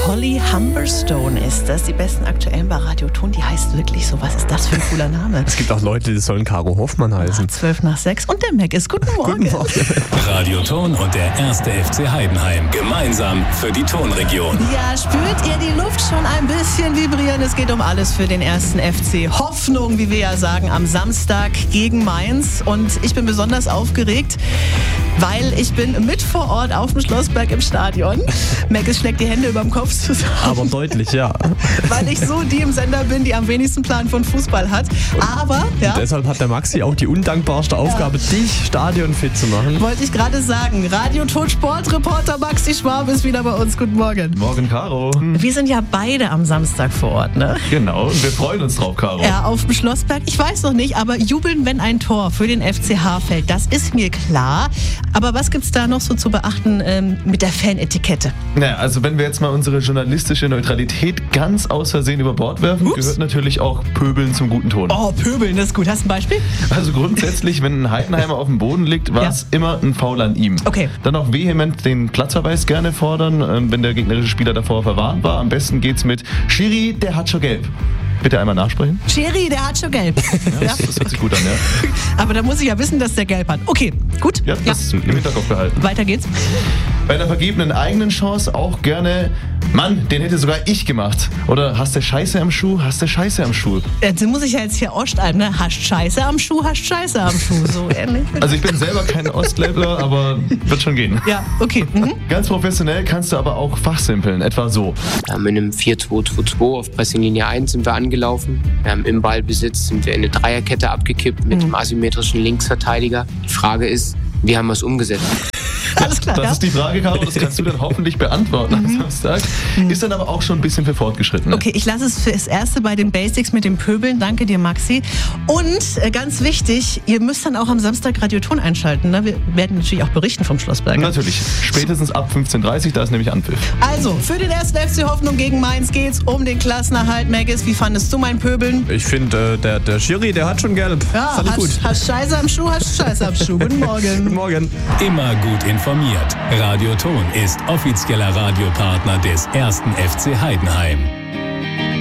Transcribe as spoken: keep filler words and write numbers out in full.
Holly Humberstone ist das. Die besten aktuellen bei Radio Ton. Die heißt wirklich so. Was ist das für ein cooler Name? Es gibt auch Leute, die sollen Caro Hoffmann heißen. Zwölf nach sechs. Und der Mac ist. Guten Morgen. Guten Morgen. Radio Ton und der erste F C Heidenheim. Gemeinsam für die Tonregion. Ja, spürt ihr die Luft schon ein bisschen vibrieren? Es geht um alles für den ersten F C. Hoffnung, wie wir ja sagen, am Samstag gegen Mainz. Und ich bin besonders aufgeregt, weil ich bin mit vor Ort auf dem Schlossberg im Stadion. Mackes schlägt die Hände über dem Kopf zusammen. Aber deutlich, ja. Weil ich so die im Sender bin, die am wenigsten Plan von Fußball hat. Aber, ja. Und deshalb hat der Maxi auch die undankbarste Aufgabe, ja. dich stadionfit zu machen. Wollte ich gerade sagen. Radio Ton Sportreporter Maxi Schwab ist wieder bei uns. Guten Morgen. Morgen, Caro. Wir sind ja beide am Samstag vor Ort, ne? Genau, und wir freuen uns drauf, Caro. Ja, auf dem Schlossberg. Ich weiß noch nicht, aber jubeln, wenn ein Tor für den F C H fällt, das ist mir klar. Aber was gibt's da noch so zu beachten ähm, mit der Fanetikette? Naja, also wenn wir jetzt mal unsere journalistische Neutralität ganz aus Versehen über Bord werfen, Ups. gehört natürlich auch Pöbeln zum guten Ton. Oh, Pöbeln, das ist gut. Hast du ein Beispiel? Also grundsätzlich, wenn ein Heidenheimer auf dem Boden liegt, war es ja. immer ein Foul an ihm. Okay. Dann auch vehement den Platzverweis gerne fordern, wenn der gegnerische Spieler davor verwarnt war. Am besten geht's mit Schiri, der hat schon gelb. Bitte einmal nachsprechen. Schiri, der hat schon gelb. Ja, das, das hört sich gut an, ja. Aber da muss ich ja wissen, dass der gelb hat. Okay, gut. Ja, das ja. im Hinterkopf behalten. Weiter geht's. Bei einer vergebenen eigenen Chance auch gerne, Mann, den hätte sogar ich gemacht. Oder hast du Scheiße am Schuh, hast du Scheiße am Schuh. Jetzt muss ich ja jetzt hier Ostalben, ne? Hast Scheiße am Schuh, hast Scheiße am Schuh. So ähnlich. Also ich bin selber kein Ostländler, aber wird schon gehen. Ja, okay. Mhm. Ganz professionell kannst du aber auch fachsimpeln, etwa so. Wir haben in einem vier zwei zwei zwei auf Pressinglinie eins sind wir angelaufen. Wir haben im Ballbesitz sind wir in eine Dreierkette abgekippt mit einem asymmetrischen Linksverteidiger. Die Frage ist, wie haben wir es umgesetzt? Alles klar, das ja? ist die Frage, Caro, das kannst du dann hoffentlich beantworten am mhm. Samstag. Ist dann aber auch schon ein bisschen für Fortgeschrittene. Okay, ich lasse es fürs Erste bei den Basics mit dem Pöbeln. Danke dir, Maxi. Und äh, ganz wichtig, ihr müsst dann auch am Samstag Radio Ton einschalten. Ne? Wir werden natürlich auch berichten vom Schlossberg. Natürlich, spätestens ab fünfzehn Uhr dreißig, da ist nämlich Anpfiff. Also, für den ersten F C Hoffnung gegen Mainz geht's um den Klassenerhalt. Maggis, wie fandest du mein Pöbeln? Ich finde, äh, der, der Schiri, der hat schon gelb. Ja, Fand ich hast, gut. hast Scheiße am Schuh, hast Scheiße am Schuh. Guten Morgen. Guten Morgen. Immer gut informiert. Radio Ton ist offizieller Radiopartner des ersten F C Heidenheim.